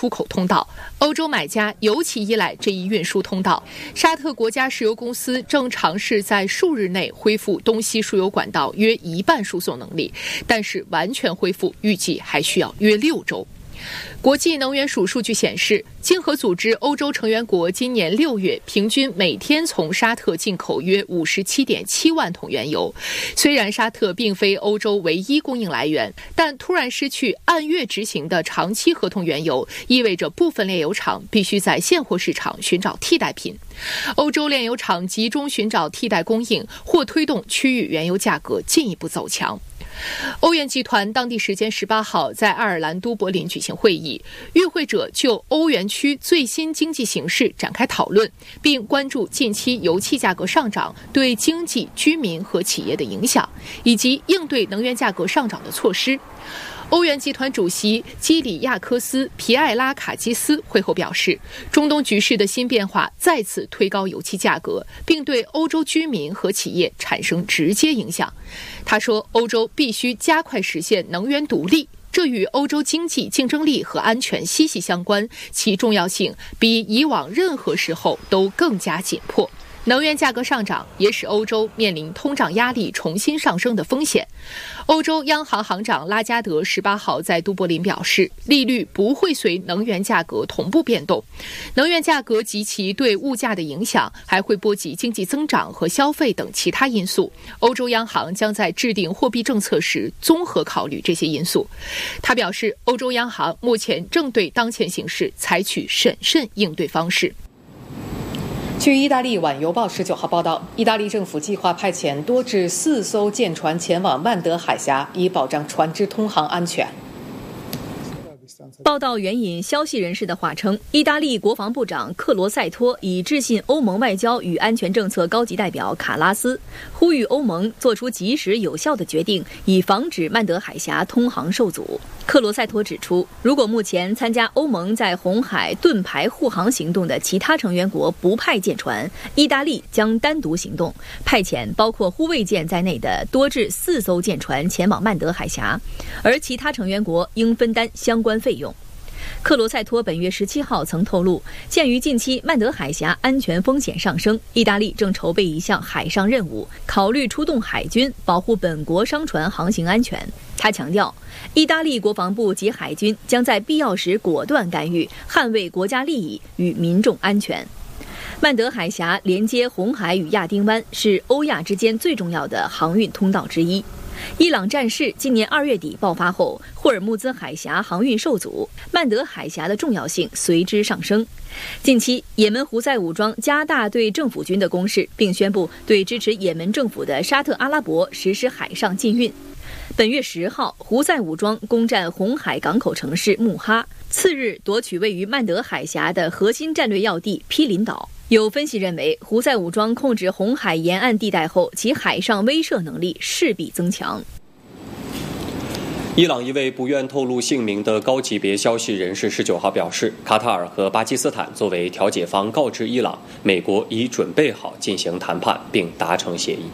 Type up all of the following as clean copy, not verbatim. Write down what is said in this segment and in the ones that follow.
出口通道。欧洲买家尤其依赖这一运输通道。沙特国家石油公司正尝试在数日内恢复东西输油管道约一半输送能力，但是完全恢复预计还需要约6周。国际能源署数据显示，经合组织欧洲成员国今年6月平均每天从沙特进口约57.7万桶原油。虽然沙特并非欧洲唯一供应来源，但突然失去按月执行的长期合同原油，意味着部分炼油厂必须在现货市场寻找替代品。欧洲炼油厂集中寻找替代供应，或推动区域原油价格进一步走强。欧元集团当地时间18号在爱尔兰都柏林举行会议，与会者就欧元区最新经济形势展开讨论，并关注近期油气价格上涨对经济、居民和企业的影响，以及应对能源价格上涨的措施。欧元集团主席基里亚科斯·皮埃拉卡基斯会后表示，中东局势的新变化再次推高油气价格，并对欧洲居民和企业产生直接影响。他说，欧洲必须加快实现能源独立，这与欧洲经济竞争力和安全息息相关，其重要性比以往任何时候都更加紧迫。能源价格上涨也使欧洲面临通胀压力重新上升的风险。欧洲央行行长拉加德18号在都柏林表示，利率不会随能源价格同步变动。能源价格及其对物价的影响还会波及经济增长和消费等其他因素。欧洲央行将在制定货币政策时综合考虑这些因素。他表示，欧洲央行目前正对当前形势采取审慎应对方式。 据意大利晚邮报19号报道，意大利政府计划派遣多至4艘舰船前往曼德海峡，以保障船只通航安全。 报道援引消息人士的话称，意大利国防部长克罗塞托已致信欧盟外交与安全政策高级代表卡拉斯，呼吁欧盟做出及时有效的决定，以防止曼德海峡通航受阻。克罗塞托指出，如果目前参加欧盟在红海盾牌护航行动的其他成员国不派舰船，意大利将单独行动，派遣包括护卫舰在内的多至4艘舰船前往曼德海峡，而其他成员国应分担相关费用。克罗塞托本月17号曾透露，鉴于近期曼德海峡安全风险上升，意大利正筹备一项海上任务，考虑出动海军保护本国商船航行安全。他强调，意大利国防部及海军将在必要时果断干预，捍卫国家利益与民众安全。曼德海峡连接红海与亚丁湾，是欧亚之间最重要的航运通道之一。伊朗战事今年2月底爆发后，霍尔木兹海峡航运受阻，曼德海峡的重要性随之上升。近期，也门胡塞武装加大对政府军的攻势，并宣布对支持也门政府的沙特阿拉伯实施海上禁运。本月10号，胡塞武装攻占红海港口城市穆哈，次日夺取位于曼德海峡的核心战略要地毗邻岛。有分析认为，胡塞武装控制红海沿岸地带后，其海上威慑能力势必增强。 伊朗一位不愿透露姓名的高级别消息人士19号表示，卡塔尔和巴基斯坦作为调解方告知伊朗，美国已准备好进行谈判并达成协议。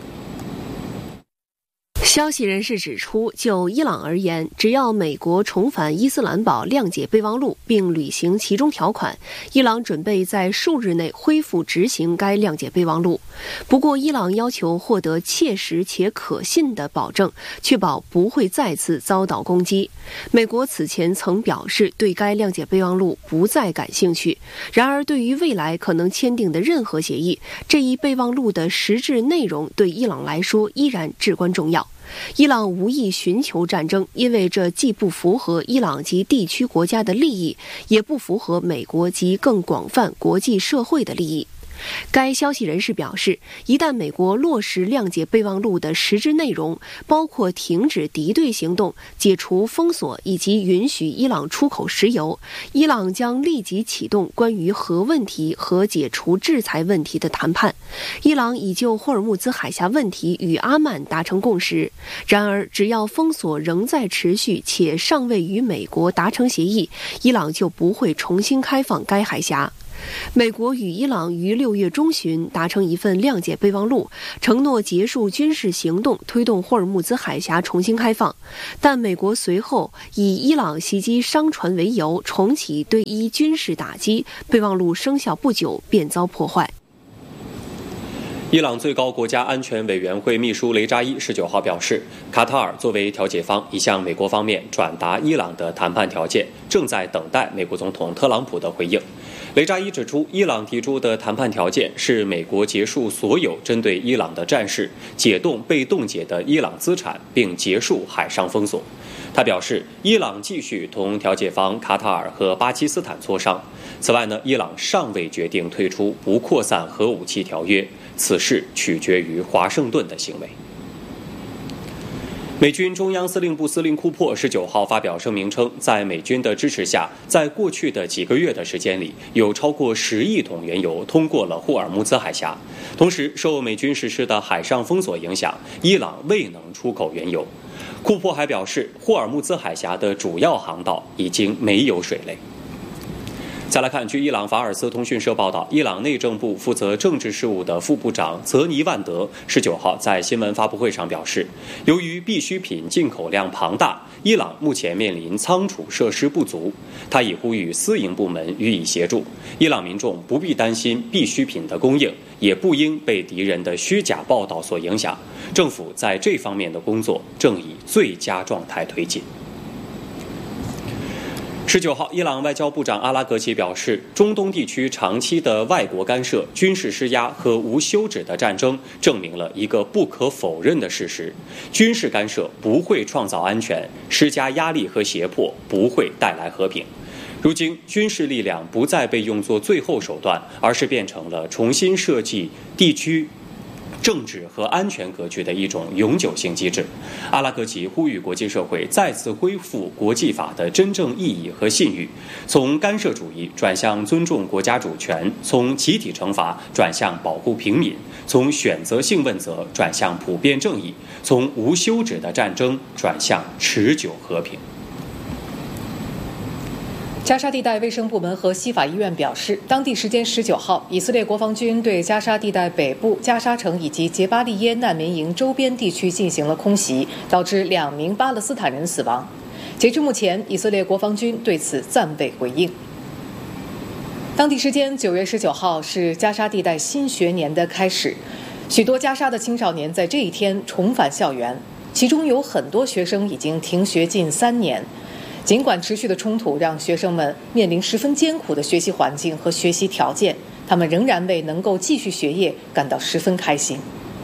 消息人士指出，就伊朗而言，只要美国重返伊斯兰堡谅解备忘录并履行其中条款，伊朗准备在数日内恢复执行该谅解备忘录。不过，伊朗要求获得切实且可信的保证，确保不会再次遭到攻击。美国此前曾表示对该谅解备忘录不再感兴趣。然而，对于未来可能签订的任何协议，这一备忘录的实质内容对伊朗来说依然至关重要。伊朗无意寻求战争，因为这既不符合伊朗及地区国家的利益，也不符合美国及更广泛国际社会的利益。该消息人士表示，一旦美国落实谅解备忘录的实质内容，包括停止敌对行动、解除封锁以及允许伊朗出口石油，伊朗将立即启动关于核问题和解除制裁问题的谈判。伊朗已就霍尔木兹海峡问题与阿曼达成共识，然而只要封锁仍在持续且尚未与美国达成协议，伊朗就不会重新开放该海峡。 美国与伊朗于6月中旬达成一份谅解备忘录，承诺结束军事行动，推动霍尔木兹海峡重新开放。但美国随后以伊朗袭击商船为由，重启对伊军事打击，备忘录生效不久便遭破坏。 伊朗最高国家安全委员会秘书雷扎伊19号表示，卡塔尔作为调解方已向美国方面转达伊朗的谈判条件，正在等待美国总统特朗普的回应。雷扎伊指出，伊朗提出的谈判条件是美国结束所有针对伊朗的战事，解冻被冻结的伊朗资产，并结束海上封锁。他表示，伊朗继续同调解方卡塔尔和巴基斯坦磋商。此外呢，伊朗尚未决定退出不扩散核武器条约，此事取决于华盛顿的行为。美军中央司令部司令库珀19号发表声明称，在美军的支持下，在过去的几个月的时间里，有超过10亿桶原油通过了霍尔木兹海峡。同时，受美军实施的海上封锁影响，伊朗未能出口原油。库珀还表示，霍尔木兹海峡的主要航道已经没有水雷。再来看，据伊朗法尔斯通讯社报道，伊朗内政部负责政治事务的副部长泽尼万德19号在新闻发布会上表示，由于必需品进口量庞大，伊朗目前面临仓储设施不足。他已呼吁私营部门予以协助，伊朗民众不必担心必需品的供应，也不应被敌人的虚假报道所影响。政府在这方面的工作正以最佳状态推进。19号，伊朗外交部长阿拉格齐表示，中东地区长期的外国干涉、军事施压和无休止的战争，证明了一个不可否认的事实：军事干涉不会创造安全，施加压力和胁迫不会带来和平。如今，军事力量不再被用作最后手段，而是变成了重新设计地区政治和安全格局的一种永久性机制。阿拉格齐呼吁国际社会再次恢复国际法的真正意义和信誉，从干涉主义转向尊重国家主权，从集体惩罚转向保护平民，从选择性问责转向普遍正义，从无休止的战争转向持久和平。 加沙地带卫生部门和西法医院表示，当地时间19号，以色列国防军对加沙地带北部加沙城以及杰巴利耶难民营周边地区进行了空袭，导致2名巴勒斯坦人死亡。截至目前，以色列国防军对此暂未回应。当地时间9月19号是加沙地带新学年的开始，许多加沙的青少年在这一天重返校园，其中有很多学生已经停学近3年。尽管持续的冲突让学生们面临十分艰苦的学习环境和学习条件，他们仍然为能够继续学业感到十分开心。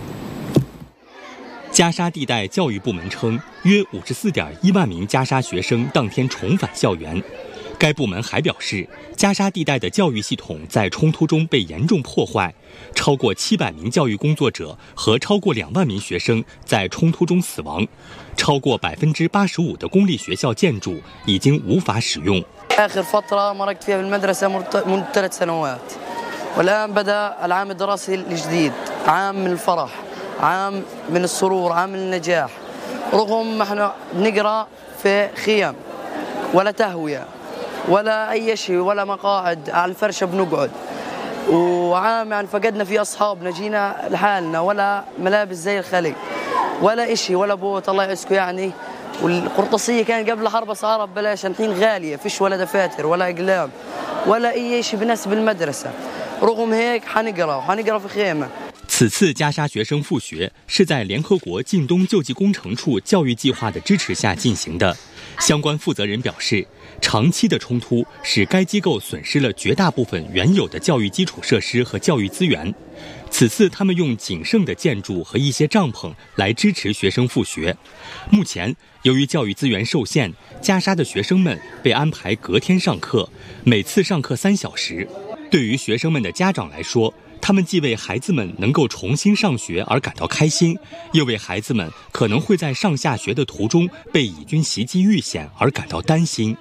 加沙地带教育部门称，约54.1万名加沙学生当天重返校园。该部门还表示，加沙地带的教育系统在冲突中被严重破坏，超过700名教育工作者和超过2万名学生在冲突中死亡，超过85%的公立学校建筑已经无法使用。 آخر فترة مرقت فيها بالمدرسة منذ 3 سنوات والآن بدأ العام الدراسي الجديد عام من الفرح عام من السرور عام من النجاح رغم ما احنا بنقرأ في خيام ولا تهوية ولا أي شيء ولا مقاعد على الفرشة بنقعد وعام يعني فقدنا فيه أصحابنا جينا لحالنا ولا ملابس زي الخلق ولا إشي ولا بوت الله يعزكم يعني والقرطاسية كان قبل حرب أسعارها ببلاش الحين غالية فيش ولا دفاتر ولا أقلام ولا أي شيء بناسب المدرسة رغم هيك حنقرأ في خيمة。 此次加沙学生复学是在联合国近东救济工程处教育计划的支持下进行的。相关负责人表示，长期的冲突使该机构损失了绝大部分原有的教育基础设施和教育资源。此次他们用仅剩的建筑和一些帐篷来支持学生复学。目前，由于教育资源受限，加沙的学生们被安排隔天上课，每次上课3小时。对于学生们的家长来说，他们既为孩子们能够重新上学而感到开心，又为孩子们可能会在上下学的途中被以军袭击遇险而感到担心。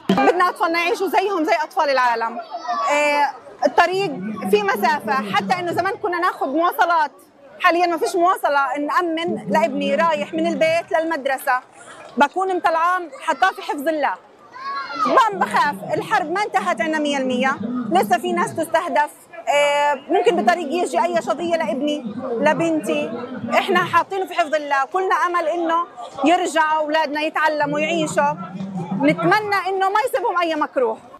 الطريق في مسافة حتى إنه زمان كنا ناخذ مواصلات حاليا ما فيش مواصلة نأمن لابني رايح من البيت للمدرسة بكون مطلعاه حطاه في حفظ الله بخاف الحرب ما انتهت عنا 100%، لسه في ناس تستهدف، ممكن بطريق يجي أي شظية لابني لبنتي. إحنا حاطينه في حفظ الله، كلنا أمل إنه يرجعوا أولادنا يتعلموا يعيشوا، نتمنى إنه ما يصيبهم أي مكروه.